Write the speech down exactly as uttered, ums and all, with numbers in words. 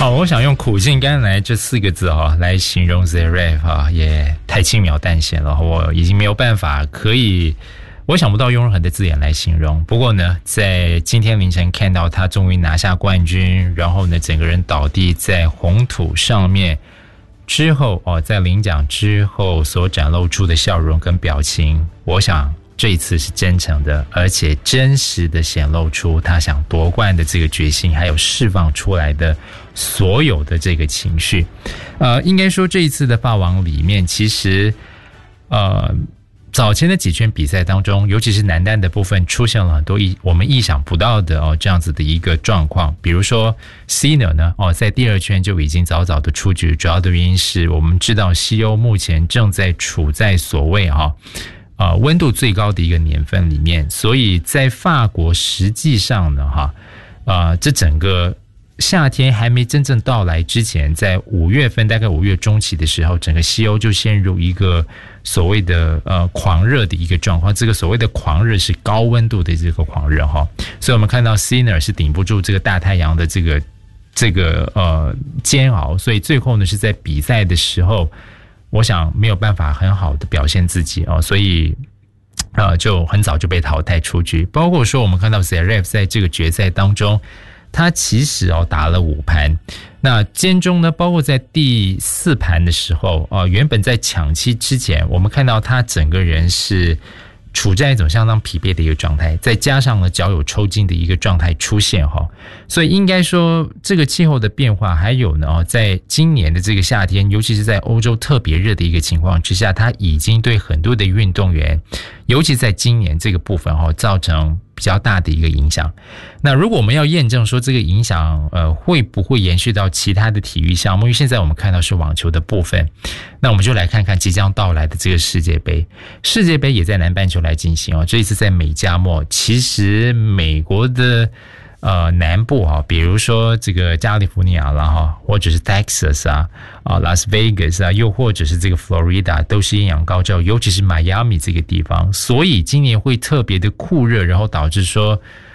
好，我想用苦尽甘来这四个字哈、哦、来形容 Zverev 哈，也太轻描淡写了，我已经没有办法可以，我想不到用任何的字眼来形容。不过呢，在今天凌晨看到他终于拿下冠军，然后呢，整个人倒地在红土上面之后哦，在领奖之后所展露出的笑容跟表情，我想这一次是真诚的，而且真实的显露出他想夺冠的这个决心，还有释放出来的所有的这个情绪。呃，应该说这一次的法网里面，其实呃早前的几圈比赛当中，尤其是男单的部分，出现了很多意我们意想不到的哦这样子的一个状况。比如说 Sinner 呢，哦在第二圈就已经早早的出局，主要的原因是我们知道西欧目前正在处在所谓哈、哦。呃，温度最高的一个年份里面，所以在法国实际上呢，哈，呃，这整个夏天还没真正到来之前，在五月份，大概五月中期的时候，整个西欧就陷入一个所谓的呃狂热的一个状况。这个所谓的狂热是高温度的这个狂热哈，所以我们看到 Sinner 是顶不住这个大太阳的这个这个呃煎熬，所以最后呢是在比赛的时候。我想没有办法很好的表现自己哦，所以呃就很早就被淘汰出局。包括说我们看到 Zverev 在这个决赛当中，他其实哦打了五盘，那间中呢，包括在第四盘的时候啊、呃，原本在抢七之前，我们看到他整个人是处在一种相当疲惫的一个状态，再加上呢脚有抽筋的一个状态出现哈，所以应该说这个气候的变化，还有呢在今年的这个夏天，尤其是在欧洲特别热的一个情况之下，它已经对很多的运动员，尤其在今年这个部分哈，造成比较大的一个影响。那如果我们要验证说这个影响呃会不会延续到其他的体育项目，因为现在我们看到是网球的部分，那我们就来看看即将到来的这个世界杯。世界杯也在南半球来进行哦，这一次在美加墨，其实美国的呃南部哈，比如说这个加利福尼亚啦哈，或者是 Texas 啊啊拉斯维加斯啊，又或者是这个 Florida 都是艳阳高照，尤其是 Miami 这个地方，所以今年会特别的酷热，然后导致说